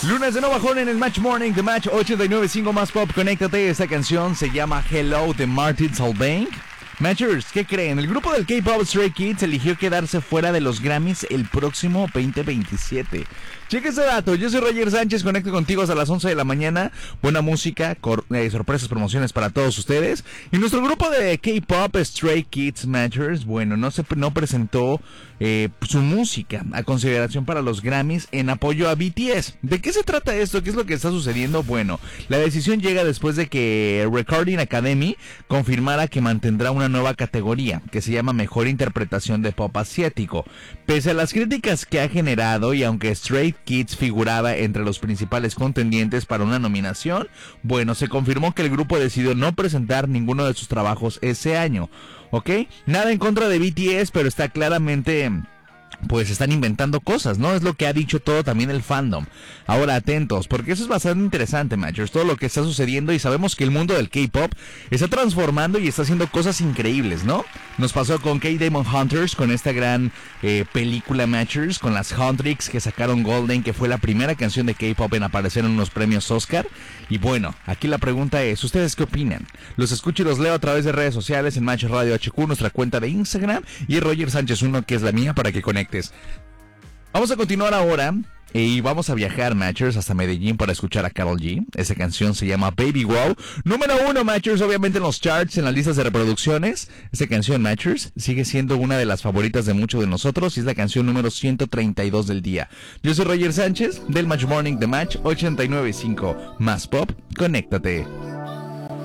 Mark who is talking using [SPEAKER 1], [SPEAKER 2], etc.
[SPEAKER 1] Lunes de Nueva Jornada en el Match Morning, The Match 89.5 más pop. Conéctate, esta canción se llama Hello de Martin Solveig. Matchers, ¿qué creen? El grupo del K-Pop Stray Kids eligió quedarse fuera de los Grammys el próximo 2027. Cheque ese dato, yo soy Roger Sánchez, conecto contigo hasta las 11 de la mañana. Buena música, sorpresas, promociones para todos ustedes. Y nuestro grupo de K-Pop Stray Kids Matchers, bueno, no presentó su música a consideración para los Grammys en apoyo a BTS. ¿De qué se trata esto? ¿Qué es lo que está sucediendo? Bueno, la decisión llega después de que Recording Academy confirmara que mantendrá una nueva categoría que se llama Mejor Interpretación de Pop Asiático. Pese a las críticas que ha generado y aunque Stray Kids figuraba entre los principales contendientes para una nominación, bueno, se confirmó que el grupo decidió no presentar ninguno de sus trabajos ese año, ¿ok? Nada en contra de BTS, pero está claramente... pues están inventando cosas, ¿no? Es lo que ha dicho todo también el fandom. Ahora atentos, porque eso es bastante interesante, Matchers, todo lo que está sucediendo, y sabemos que el mundo del K-pop está transformando y está haciendo cosas increíbles, ¿no? Nos pasó con K-Demon Hunters, con esta gran película, Matchers, con las Huntrix que sacaron Golden, que fue la primera canción de K-pop en aparecer en unos premios Oscar. Y bueno, aquí la pregunta es, ¿ustedes qué opinan? Los escucho y los leo a través de redes sociales en Match Radio HQ, nuestra cuenta de Instagram, y Roger Sánchez 1, que es la mía, para que conectes. Vamos a continuar ahora y vamos a viajar, Matchers, hasta Medellín para escuchar a Karol G. Esa canción se llama Baby Wow. Número 1, Matchers, obviamente en los charts, en las listas de reproducciones. Esta canción, Matchers, sigue siendo una de las favoritas de muchos de nosotros y es la canción número 132 del día. Yo soy Roger Sánchez del Match Morning, The Match 89.5 más pop. Conéctate.